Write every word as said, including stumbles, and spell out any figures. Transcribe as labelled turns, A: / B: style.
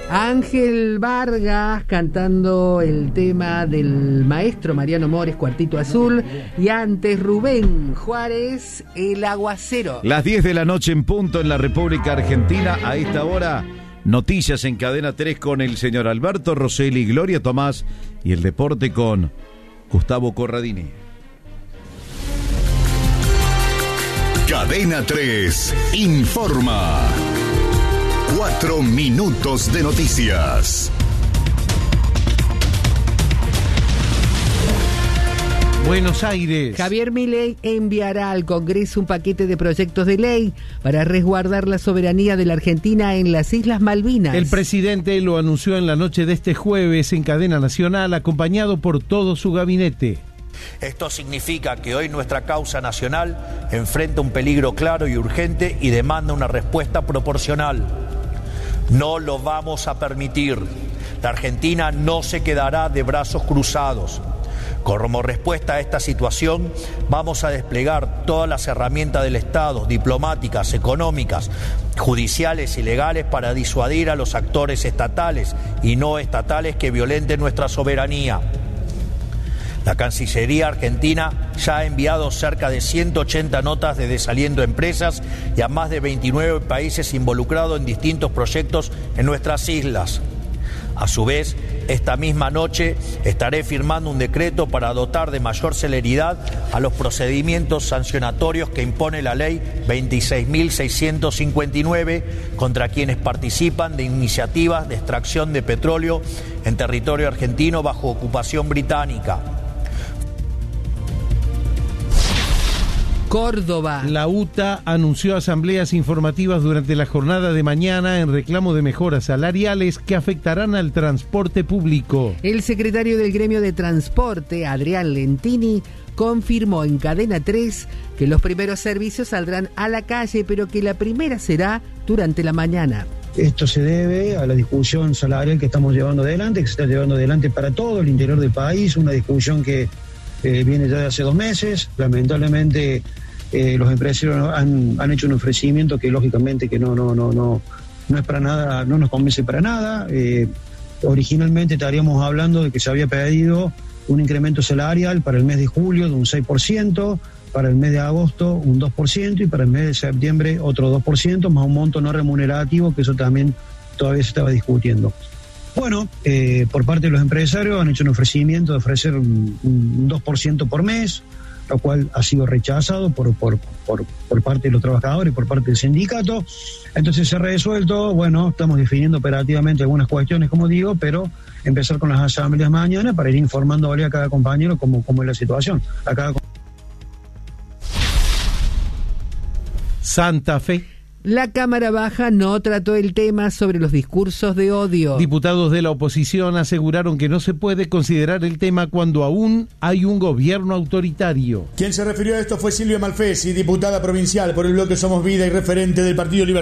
A: Ángel Vargas cantando el tema del maestro Mariano Mores, Cuartito Azul, y antes Rubén Juárez, El Aguacero.
B: Las diez de la noche en punto en la República Argentina. A esta hora, noticias en Cadena tres con el señor Alberto Rosselli, Gloria Tomás, y el deporte con Gustavo Corradini.
C: Cadena tres informa. Cuatro minutos de noticias.
D: Buenos Aires.
A: Javier Milei enviará al Congreso un paquete de proyectos de ley para resguardar la soberanía de la Argentina en las Islas Malvinas.
D: El presidente lo anunció en la noche de este jueves en cadena nacional, acompañado por todo su gabinete.
E: Esto significa que hoy nuestra causa nacional enfrenta un peligro claro y urgente y demanda una respuesta proporcional. No lo vamos a permitir. La Argentina no se quedará de brazos cruzados. Como respuesta a esta situación, vamos a desplegar todas las herramientas del Estado, diplomáticas, económicas, judiciales y legales, para disuadir a los actores estatales y no estatales que violenten nuestra soberanía. La Cancillería Argentina ya ha enviado cerca de ciento ochenta notas de desaliento a empresas y a más de veintinueve países involucrados en distintos proyectos en nuestras islas. A su vez, esta misma noche estaré firmando un decreto para dotar de mayor celeridad a los procedimientos sancionatorios que impone la ley veintiséis mil seiscientos cincuenta y nueve contra quienes participan de iniciativas de extracción de petróleo en territorio argentino bajo ocupación británica.
A: Córdoba.
D: La U T A anunció asambleas informativas durante la jornada de mañana en reclamo de mejoras salariales que afectarán al transporte público.
A: El secretario del Gremio de Transporte, Adrián Lentini, confirmó en Cadena tres que los primeros servicios saldrán a la calle, pero que la primera será durante la mañana.
F: Esto se debe a la discusión salarial que estamos llevando adelante, que se está llevando adelante para todo el interior del país, una discusión que Eh, viene ya de hace dos meses. Lamentablemente eh, los empresarios han, han hecho un ofrecimiento que lógicamente que no no no no no es para nada, no nos convence para nada. Eh, originalmente estaríamos hablando de que se había pedido un incremento salarial para el mes de julio de un seis por ciento, para el mes de agosto un dos por ciento y para el mes de septiembre otro dos por ciento, más un monto no remunerativo, que eso también todavía se estaba discutiendo. Bueno, eh, por parte de los empresarios han hecho un ofrecimiento de ofrecer un, un dos por ciento por mes, lo cual ha sido rechazado por, por, por, por parte de los trabajadores y por parte del sindicato. Entonces se ha resuelto, bueno, estamos definiendo operativamente algunas cuestiones, como digo, pero empezar con las asambleas mañana para ir informándole a cada compañero cómo, cómo es la situación. A cada...
D: Santa Fe.
A: La Cámara Baja no trató el tema sobre los discursos de odio.
D: Diputados de la oposición aseguraron que no se puede considerar el tema cuando aún hay un gobierno autoritario.
G: Quien se refirió a esto fue Silvia Malfesi, diputada provincial por el bloque Somos Vida y referente del Partido Libertad.